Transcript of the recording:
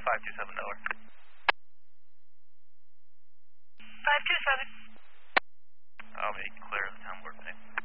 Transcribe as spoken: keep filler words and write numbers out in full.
five two seven Delaware. five two seven. I'll be clear of the town board thing.